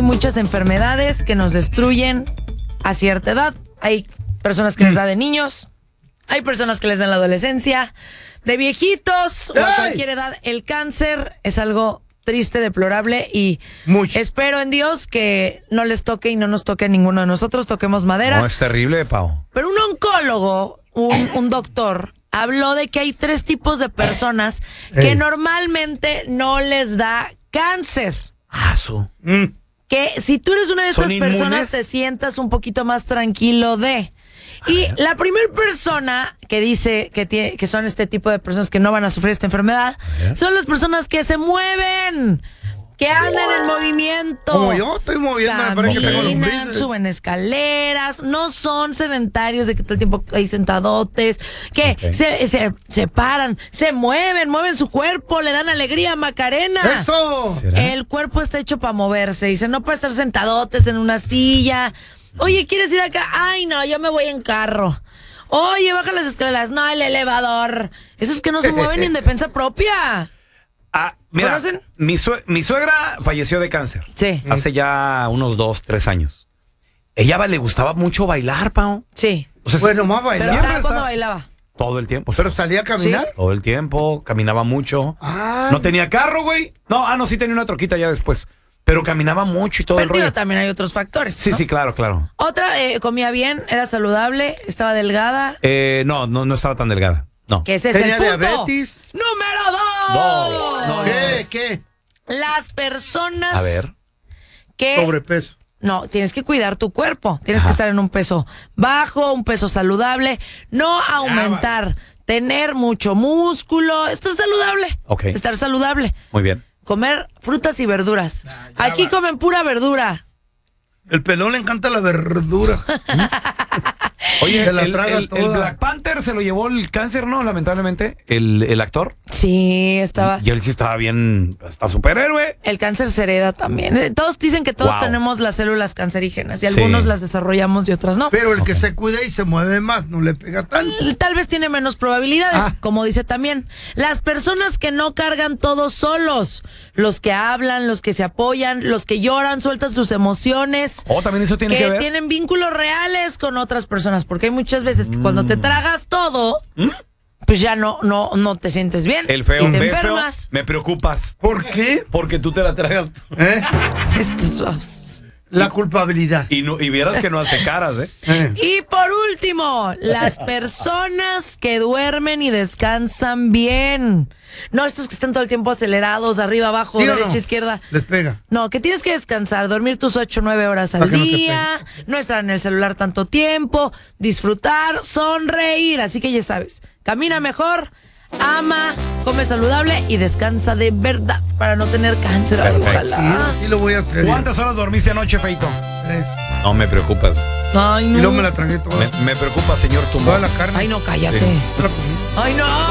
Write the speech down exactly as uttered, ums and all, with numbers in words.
hay muchas enfermedades que nos destruyen a cierta edad. Hay personas que les da de niños, hay personas que les da en la adolescencia, de viejitos o a cualquier edad. El cáncer es algo triste, deplorable y Mucho. espero en Dios que no les toque y no nos toque a ninguno de nosotros, toquemos madera. No, es terrible, Pau. Pero un oncólogo, un, un doctor, habló de que hay tres tipos de personas Ey. que normalmente no les da cáncer. Ah, su. Mm. Que si tú eres una de esas personas te sientas un poquito más tranquilo de... Y la primera persona que dice que, tiene, que son este tipo de personas que no van a sufrir esta enfermedad son las personas que se mueven, que andan en movimiento. Como yo estoy moviendo, me parece que tengo Caminan, suben escaleras, no son sedentarios de que todo el tiempo hay sentadotes, que okay. se, se, se paran, se mueven, mueven su cuerpo, le dan alegría, Macarena. ¡Eso! ¿Será? El cuerpo está hecho para moverse, dice, no para estar sentadotes en una silla. Oye, ¿quieres ir acá? Ay, no, yo me voy en carro. Oye, baja las escaleras. No, el elevador. Esos que no se mueven ni en defensa propia. Ah, mira, mi, sue mi suegra falleció de cáncer. Sí. Hace ya unos dos, tres años. Ella le gustaba mucho bailar, Pau. Sí. O sea, bueno, más bailar. ¿Pero cuándo bailaba? Todo el tiempo. ¿Pero salía a caminar? ¿Sí? Todo el tiempo, caminaba mucho. Ay. No tenía carro, güey. No, ah, no, sí tenía una troquita ya después. Pero caminaba mucho y todo Pero el rollo. También hay otros factores, Sí, ¿no? sí, claro, claro. Otra, eh, comía bien, era saludable, estaba delgada. Eh, no, no, no estaba tan delgada. No. ¿Qué es ese ¿Tenía el punto? diabetes? ¡Número dos! No, no, ¿Qué? no. ¿Qué? Las personas... A ver. Que... Sobrepeso. No, tienes que cuidar tu cuerpo. Tienes Ajá. que estar en un peso bajo, un peso saludable. No aumentar, tener mucho músculo. Estar saludable. Ok. Estar saludable. Muy bien. Comer frutas y verduras. Ah, Aquí va. comen pura verdura. El pelón le encanta la verdura. Oye, Se la el, traga el, toda. el Black Panther se lo llevó el cáncer, ¿no? Lamentablemente, el, el actor. Sí, estaba... Y él sí estaba bien, hasta superhéroe. El cáncer se hereda también. Todos dicen que todos Wow. tenemos las células cancerígenas y Sí. algunos las desarrollamos y otras no. Pero el Ok. que se cuida y se mueve más, no le pega tanto. Tal vez tiene menos probabilidades, Ah. como dice también. Las personas que no cargan todos solos, los que hablan, los que se apoyan, los que lloran, sueltan sus emociones. Oh, también eso tiene que que ver. tienen vínculos reales con otras personas, porque hay muchas veces que cuando te tragas todo, ¿Mm? pues ya no, no, no te sientes bien. El feo, y te ¿ves, feo? enfermas. Me preocupas. ¿Por qué? Porque tú te la tragas. ¿Eh? Estos- La culpabilidad. Y, no, y vieras que no hace caras, ¿eh? Eh. Y por último, las personas que duermen y descansan bien. No estos que están todo el tiempo acelerados, arriba, abajo, ¿Sí o derecha, no? izquierda. Les pega. No, que tienes que descansar, dormir tus ocho, nueve horas al Para que no te día, no estar en el celular tanto tiempo, disfrutar, sonreír. Así que ya sabes, camina mejor, ama, come saludable y descansa de verdad para no tener cáncer. Ay, Perfecto. ojalá. Sí, sí lo voy a hacer. ¿Cuántas horas dormiste anoche, Feito? Tres. No me preocupas. Ay, Y luego me no. la tragué toda. Me, me preocupa, señor Toda tumor. la carne. Ay, no, cállate. Sí. La comí. Ay, no.